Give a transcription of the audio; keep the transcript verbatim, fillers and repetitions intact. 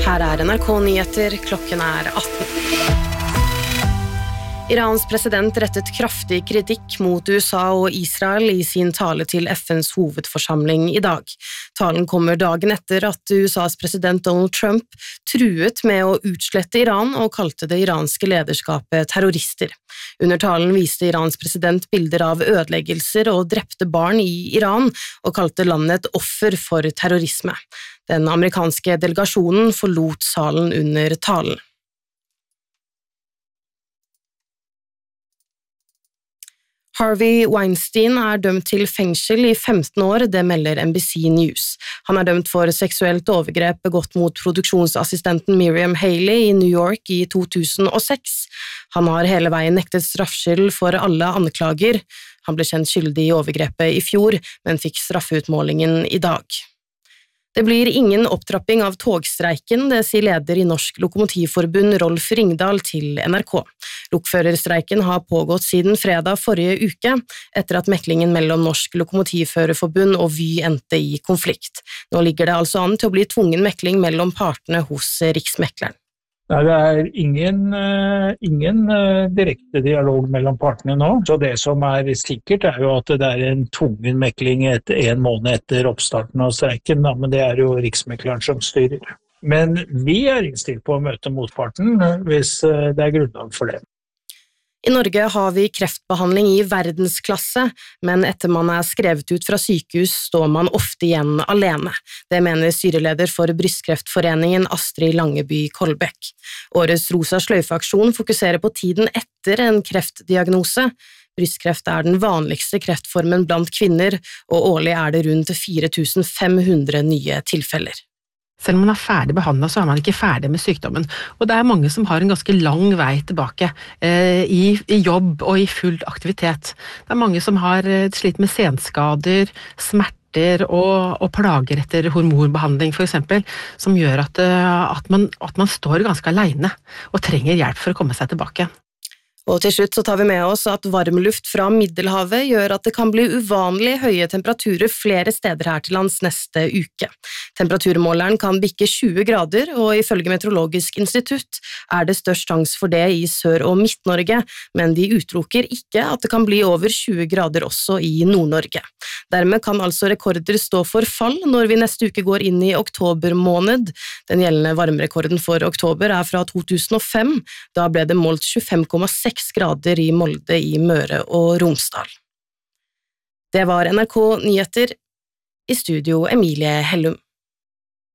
Her er N R K Nyheter, klokken er atten. Irans president rettet kraftig kritikk mot U S A og Israel i sin tale til F N's hovedforsamling i dag. Talen kommer dagen etter at U S A's president Donald Trump truet med å utslette Iran og kalte det iranske lederskapet terrorister. Under talen viste Irans president bilder av ødeleggelser og drepte barn i Iran og kalte landet et offer for terrorisme. Den amerikanske delegasjonen forlot salen under talen. Harvey Weinstein er dømt til fengsel i femten år, det melder N B C News. Han er dømt for seksuelt overgrep begått mot produksjonsassistenten Miriam Haley i New York i to tusen og seks. Han har hele veien nektet straffskyld for alle anklager. Han ble kjent skyldig i overgrepet i fjor, men fikk straffeutmålingen i dag. Det blir ingen opptrapping av togstreiken, det sier leder i Norsk Lokomotivforbund Rolf Ringdal til N R K. Lokførerstreiken har pågått siden fredag forrige uke, etter at meklingen mellom Norsk Lokomotivførerforbund og Vy endte i konflikt. Nå ligger det altså an til å bli tvungen mekling mellom partene hos Riksmekleren. Nei, det er ingen, ingen direkte dialog mellom partene nå, så det som er sikkert er jo at det er en tvungen mekling etter en måned etter oppstarten av streiken, da, men det er jo Riksmekleren som styrer. Men vi er innstilt på å møte motparten hvis det er grunnlag for det. I Norge har vi kreftbehandling i verdensklasse, men etter man er skrevet ut fra sykehus står man ofte igjen alene. Det mener styreleder for Brystkreftforeningen Astrid Langeby Kolbekk. Årets Rosa Sløyfe-aksjon fokuserer på tiden etter en kreftdiagnose. Brystkreft er den vanligste kreftformen blant kvinner, og årlig er det rundt fire tusen fem hundre nye tilfeller. Selv om man er ferdig behandlet, så er man ikke ferdig med sykdommen. Og det er mange som har en ganske lang vei tilbake eh, i, i jobb og i full aktivitet. Det er mange som har slitt med senskader, smerter og, og plager etter hormonbehandling for eksempel, som gjør at, at, man, at man står ganske alene og trenger hjelp for å komme seg tilbake. Og til slutt så tar vi med oss at varmluft fra Middelhavet gjør at det kan bli uvanlig høye temperaturer flere steder her til lands neste uke. Temperaturmåleren kan bikke tjue grader, og ifølge Meteorologisk institutt er det størst sjanse for det i Sør- og Midt-Norge, men de utelukker ikke at det kan bli over tjue grader også i Nord-Norge. Dermed kan altså rekorder stå for fall når vi neste uke går inn i oktober måned. Den gjeldende varmerekorden for oktober er fra to tusen og fem, da ble det målt tjuefem komma seks grader i Molde i Møre og Romsdal. Det var N R K Nyheter, i studio Emilie Hellum.